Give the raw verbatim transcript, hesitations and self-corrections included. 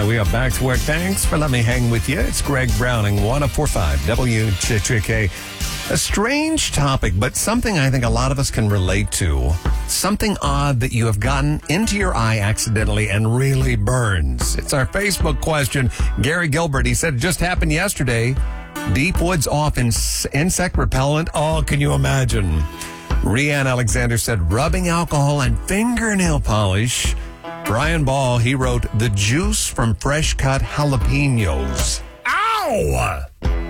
right, we are back to work. Thanks for letting me hang with you. It's Greg Browning, one oh four point five W J K. A strange topic, but something I think a lot of us can relate to. Something odd that you have gotten into your eye accidentally and really burns. It's our Facebook question. Gary Gilbert, he said it just happened yesterday. Deep woods off in insect repellent. Oh, can you imagine? Rianne Alexander said rubbing alcohol and fingernail polish. Brian Ball, he wrote the juice from fresh cut jalapenos. Ow!